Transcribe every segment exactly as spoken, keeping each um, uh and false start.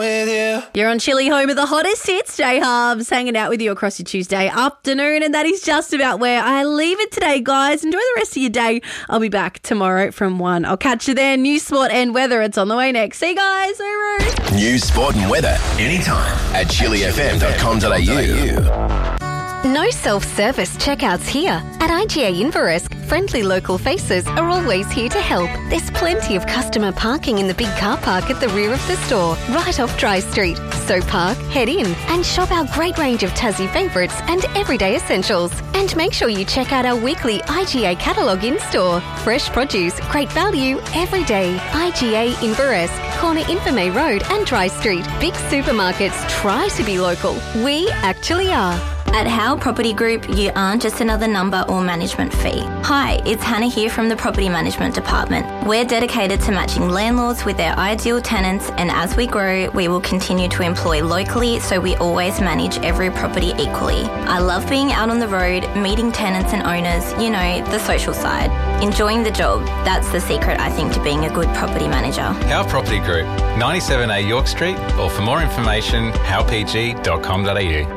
with you. You're on Chilli, home of the hottest hits. Jay Harbs hanging out with you across your Tuesday afternoon, and that is just about where I leave it today, guys. Enjoy the rest of your day. I'll be back tomorrow from one. I'll catch you there. News, sport and weather. It's on the way next. See you guys. Hooroo. News, sport and weather anytime at chilli f m dot com dot a u. No self-service checkouts here. At I G A Inveresk, friendly local faces are always here to help. There's plenty of customer parking in the big car park at the rear of the store, right off Dry Street. So park, head in and shop our great range of Tassie favourites and everyday essentials. And make sure you check out our weekly I G A catalogue in-store. Fresh produce, great value, every day. I G A Inveresk, corner Infirmay Road and Dry Street. Big supermarkets try to be local. We actually are. At Howe Property Group, you aren't just another number or management fee. Hi, it's Hannah here from the Property Management Department. We're dedicated to matching landlords with their ideal tenants, and as we grow, we will continue to employ locally so we always manage every property equally. I love being out on the road, meeting tenants and owners, you know, the social side. Enjoying the job, that's the secret, I think, to being a good property manager. Howe Property Group, ninety-seven A York Street, or for more information, how p g dot com dot a u.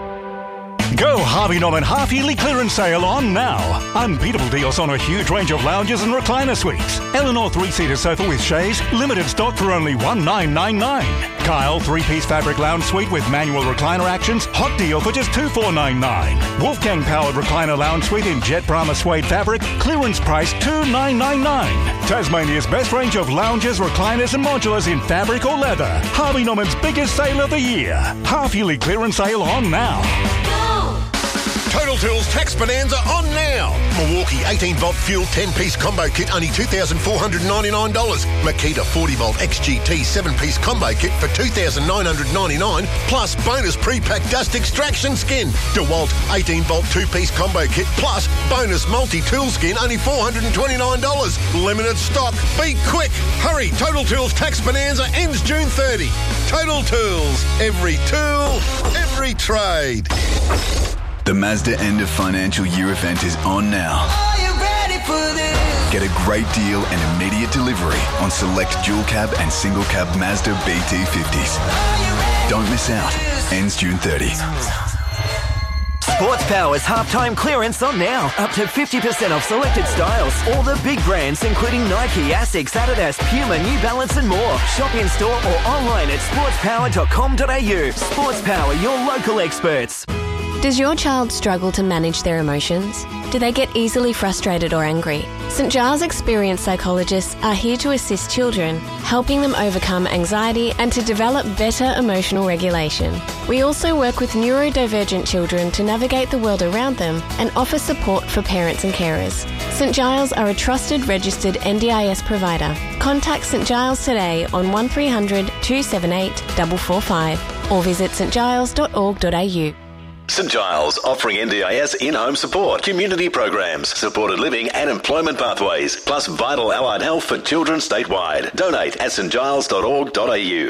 Go Harvey Norman half-yearly clearance sale on now. Unbeatable deals on a huge range of lounges and recliner suites. Eleanor three-seater sofa with chaise, limited stock for only one thousand nine hundred ninety-nine dollars. Kyle three-piece fabric lounge suite with manual recliner actions, hot deal for just two thousand four hundred ninety-nine dollars. Wolfgang powered recliner lounge suite in jet Brahma suede fabric, clearance price two thousand nine hundred ninety-nine dollars. Tasmania's best range of lounges, recliners and modulars in fabric or leather. Harvey Norman's biggest sale of the year. Half-yearly clearance sale on now. Total Tools Tax Bonanza on now. Milwaukee eighteen volt fuel ten-piece combo kit only two thousand four hundred ninety-nine dollars. Makita forty volt X G T seven-piece combo kit for two thousand nine hundred ninety-nine dollars plus bonus pre-packed dust extraction skin. DeWalt eighteen volt two-piece combo kit plus bonus multi-tool skin only four hundred twenty-nine dollars. Limited stock. Be quick. Hurry. Total Tools Tax Bonanza ends June thirtieth. Total Tools. Every tool, every trade. The Mazda end of financial year event is on now. Are you ready for this? Get a great deal and immediate delivery on select dual cab and single cab Mazda B T fifties. Don't miss out. Ends June thirtieth. Sports Power's halftime clearance on now. Up to fifty percent off selected styles. All the big brands including Nike, Asics, Adidas, Puma, New Balance and more. Shop in store or online at sports power dot com dot a u. Sports Power, your local experts. Does your child struggle to manage their emotions? Do they get easily frustrated or angry? St Giles experienced psychologists are here to assist children, helping them overcome anxiety and to develop better emotional regulation. We also work with neurodivergent children to navigate the world around them and offer support for parents and carers. St Giles are a trusted registered N D I S provider. Contact St Giles today on one three hundred two seven eight four four five or visit st giles dot org dot a u. St Giles offering N D I S in-home support, community programs, supported living and employment pathways, plus vital allied health for children statewide. Donate at st giles dot org dot a u.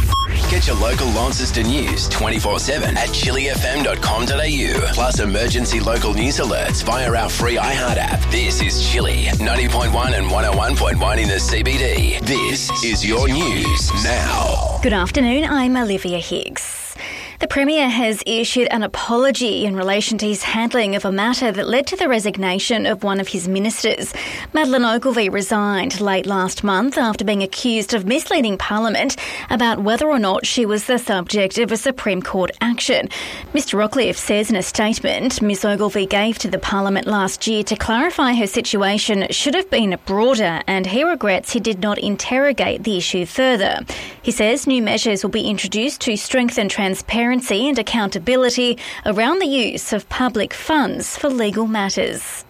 Get your local Launceston news twenty-four seven at chilli f m dot com dot a u. Plus emergency local news alerts via our free iHeart app. This is Chilli, ninety point one and one oh one point one in the C B D. This is your news now. Good afternoon, I'm Olivia Higgs. The Premier has issued an apology in relation to his handling of a matter that led to the resignation of one of his ministers. Madeleine Ogilvie resigned late last month after being accused of misleading Parliament about whether or not she was the subject of a Supreme Court action. Mr Rockcliffe says in a statement Miss Ogilvie gave to the Parliament last year to clarify her situation should have been broader, and he regrets he did not interrogate the issue further. He says new measures will be introduced to strengthen transparency and accountability around the use of public funds for legal matters.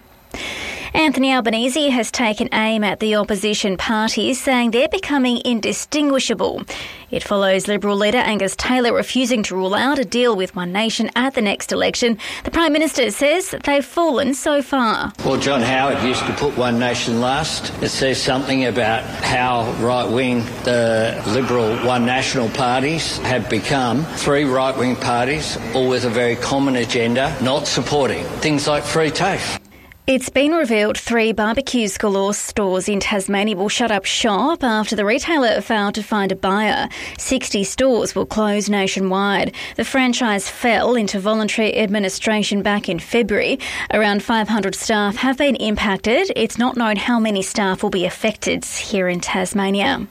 Anthony Albanese has taken aim at the opposition parties, saying they're becoming indistinguishable. It follows Liberal leader Angus Taylor refusing to rule out a deal with One Nation at the next election. The Prime Minister says they've fallen so far. Well, John Howard used to put One Nation last. It says something about how right-wing the Liberal One National parties have become. Three right-wing parties, all with a very common agenda, not supporting things like free TAFE. It's been revealed three barbecues galore stores in Tasmania will shut up shop after the retailer failed to find a buyer. sixty stores will close nationwide. The franchise fell into voluntary administration back in February. Around five hundred staff have been impacted. It's not known how many staff will be affected here in Tasmania.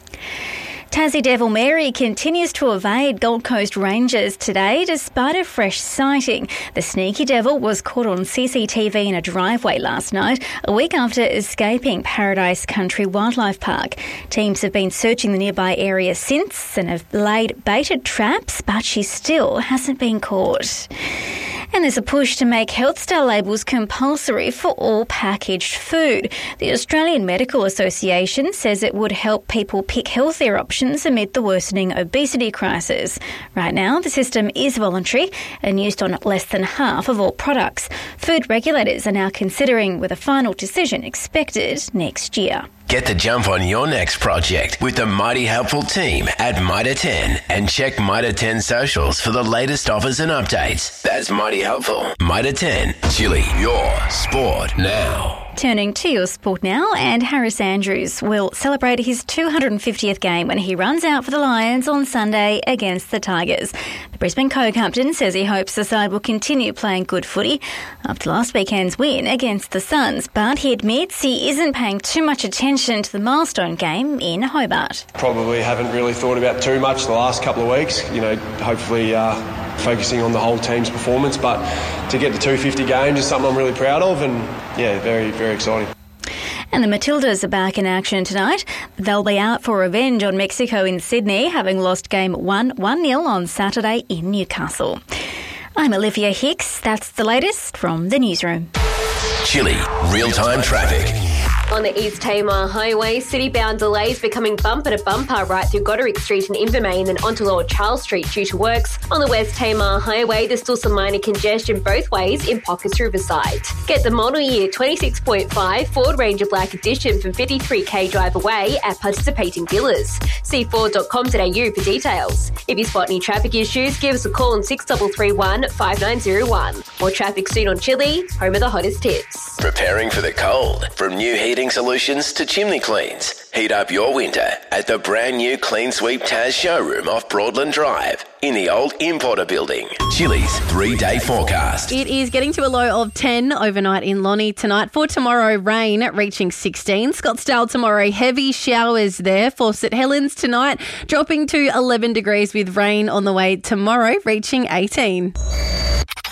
Tassie Devil Mary continues to evade Gold Coast rangers today despite a fresh sighting. The sneaky devil was caught on C C T V in a driveway last night, a week after escaping Paradise Country Wildlife Park. Teams have been searching the nearby area since and have laid baited traps, but she still hasn't been caught. And there's a push to make Health Star labels compulsory for all packaged food. The Australian Medical Association says it would help people pick healthier options amid the worsening obesity crisis. Right now, the system is voluntary and used on less than half of all products. Food regulators are now considering with a final decision expected next year. Get the jump on your next project with the Mighty Helpful team at Mitre ten and check Mitre ten socials for the latest offers and updates. That's Mighty Helpful. Mitre ten, Chili, your sport now. Turning to your sport now, and Harris Andrews will celebrate his two hundred fiftieth game when he runs out for the Lions on Sunday against the Tigers. The Brisbane co-captain says he hopes the side will continue playing good footy after last weekend's win against the Suns, but he admits he isn't paying too much attention to the milestone game in Hobart. Probably haven't really thought about too much the last couple of weeks, you know, hopefully uh, focusing on the whole team's performance, but to get to two hundred fifty games is something I'm really proud of, and yeah, very, very exciting. And the Matildas are back in action tonight. They'll be out for revenge on Mexico in Sydney, having lost game one one nil on Saturday in Newcastle. I'm Olivia Hicks. That's the latest from the newsroom. Chili, real-time traffic. On the East Tamar Highway, city-bound delays becoming bumper-to-bumper right through Goderic Street and Invermain and onto Lord Charles Street due to works. On the West Tamar Highway, there's still some minor congestion both ways in Pockets Riverside. Get the model year twenty-six point five Ford Ranger Black Edition from fifty-three k drive away at participating dealers. See ford dot com dot a u for details. If you spot any traffic issues, give us a call on six three three one, five nine zero one. More traffic soon on Chili, home of the hottest tips. Preparing for the cold. From new heating solutions to chimney cleans. Heat up your winter at the brand new Clean Sweep Taz showroom off Broadland Drive in the old Importer building. Chili's three-day forecast. It is getting to a low of ten overnight in Lonnie tonight. For tomorrow, rain reaching sixteen. Scottsdale tomorrow, heavy showers there. For St Helens tonight, dropping to eleven degrees with rain on the way tomorrow, reaching eighteen.